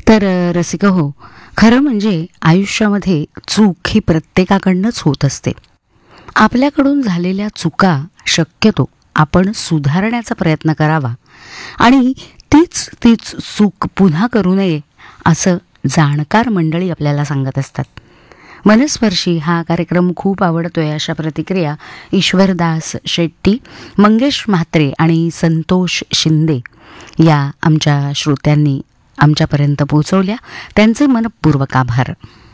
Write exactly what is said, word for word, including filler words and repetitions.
तर अ, रसिक हो, खरं म्हणजे आयुष्यामध्ये चूक ही प्रत्येकाकडनंच होत असते. आपल्याकडून झालेल्या चुका शक्यतो आपण सुधारण्याचा प्रयत्न करावा आणि तीच तीच चूक पुन्हा करू नये असं जाणकार मंडळी आपल्याला सांगत असतात. मनस्पर्शी हा कार्यक्रम खूप आवडतोय अशा प्रतिक्रिया ईश्वरदास शेट्टी, मंगेश म्हात्रे आणि संतोष शिंदे या आमच्या श्रोत्यांनी आमच्यापर्यंत पोहोचवल्या. त्यांचे मनपूर्वक आभार.